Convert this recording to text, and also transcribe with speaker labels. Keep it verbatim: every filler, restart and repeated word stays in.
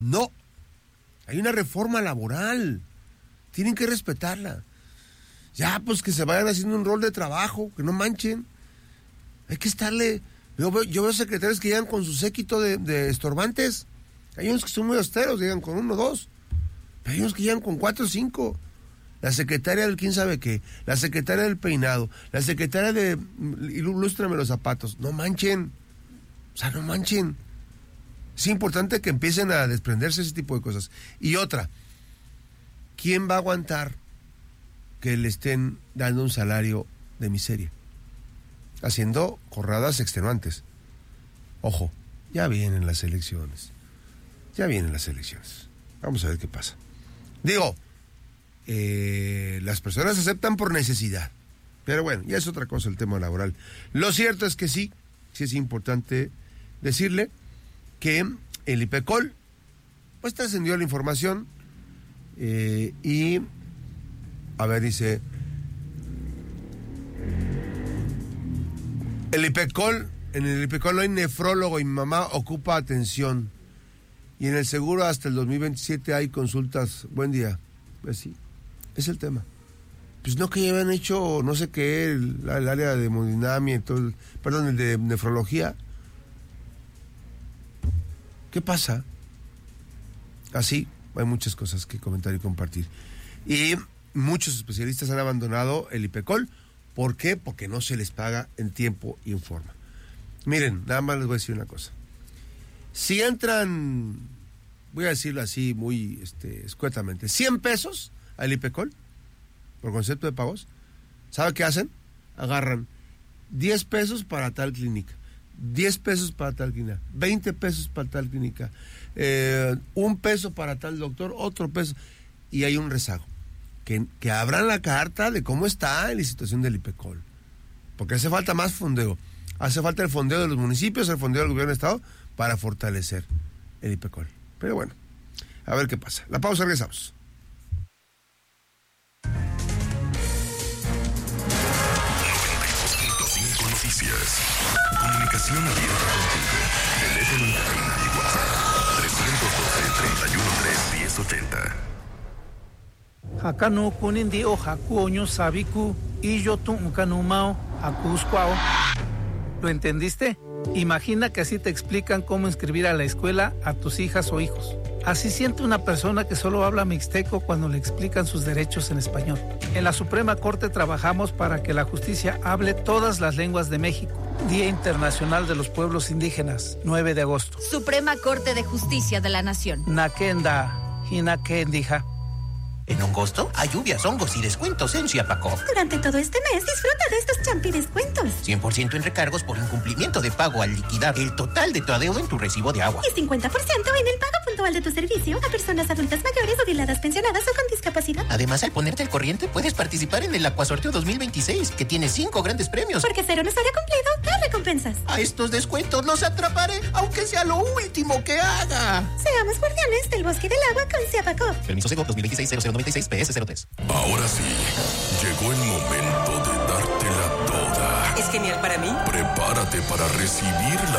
Speaker 1: No, hay una reforma laboral, tienen que respetarla. Ya, pues que se vayan haciendo un rol de trabajo, que no manchen. Hay que estarle... Yo veo, yo veo secretarios que llegan con su séquito de, de estorbantes. Hay unos que son muy austeros, llegan con uno o dos. Pero hay unos que llegan con cuatro o cinco. La secretaria del quién sabe qué, la secretaria del peinado, la secretaria de ilústrame los zapatos. No manchen. O sea, no manchen. Es importante que empiecen a desprenderse ese tipo de cosas. Y otra, ¿quién va a aguantar que le estén dando un salario de miseria? Haciendo jornadas extenuantes. Ojo, ya vienen las elecciones. Ya vienen las elecciones. Vamos a ver qué pasa. Digo, eh, las personas aceptan por necesidad. Pero bueno, ya es otra cosa el tema laboral. Lo cierto es que sí, sí es importante decirle que el IPECOL, pues trascendió la información eh, y, a ver, dice... El IPECOL, en el IPECOL no hay nefrólogo y mi mamá ocupa atención. Y en el seguro hasta el dos mil veintisiete hay consultas. Buen día. Pues sí, es el tema. Pues no que ya habían hecho no sé qué, el, el área de hemodinamia y todo, el, perdón, el de nefrología. ¿Qué pasa? Así, hay muchas cosas que comentar y compartir. Y muchos especialistas han abandonado el IPECOL. ¿Por qué? Porque no se les paga en tiempo y en forma. Miren, nada más les voy a decir una cosa. Si entran, voy a decirlo así muy este, escuetamente, cien pesos al IPECOL, por concepto de pagos, ¿sabe qué hacen? Agarran diez pesos para tal clínica, diez pesos para tal clínica, veinte pesos para tal clínica, eh, un peso para tal doctor, otro peso, y hay un rezago. Que, que abran la carta de cómo está la situación del IPECOL. Porque hace falta más fondeo. Hace falta el fondeo de los municipios, el fondeo del gobierno de Estado para fortalecer el IPECOL. Pero bueno, a ver qué pasa. La pausa, regresamos.
Speaker 2: noventa y dos punto cinco Noticias. Comunicación abierta contigo. Teléfono en cabina y WhatsApp. trescientos doce, treinta y uno, tres, diez ochenta.
Speaker 3: Hakanu kunindi o hakuoño sabiku y yo tu mao akuscuao. ¿Lo entendiste? Imagina que así te explican cómo inscribir a la escuela a tus hijas o hijos. Así siente una persona que solo habla mixteco cuando le explican sus derechos en español. En la Suprema Corte trabajamos para que la justicia hable todas las lenguas de México. Día Internacional de los Pueblos Indígenas, nueve de agosto.
Speaker 4: Suprema Corte de Justicia de la Nación.
Speaker 3: Nakenda, hinakendija.
Speaker 5: En agosto hay lluvias, hongos y descuentos en Chiapaco.
Speaker 6: Durante todo este mes disfruta de estos champi descuentos.
Speaker 5: cien por ciento en recargos por incumplimiento de pago al liquidar el total de tu adeudo en tu recibo de agua.
Speaker 6: Y cincuenta por ciento en el pago puntual de tu servicio a personas adultas mayores, jubiladas, pensionadas o con discapacidad.
Speaker 5: Además, al ponerte al corriente, puedes participar en el Acuasorteo dos mil veintiséis, que tiene cinco grandes premios.
Speaker 6: Porque ser un usuario cumplido da recompensas.
Speaker 5: A estos descuentos los atraparé, aunque sea lo último que haga.
Speaker 6: Seamos guardianes del bosque y del agua con Chiapaco.
Speaker 5: Permiso Sego dos mil veintiséis cero cero noventa y seis P S cero tres.
Speaker 2: Ahora sí, llegó el momento de dártela toda.
Speaker 7: ¿Es genial para mí?
Speaker 2: Prepárate para recibir la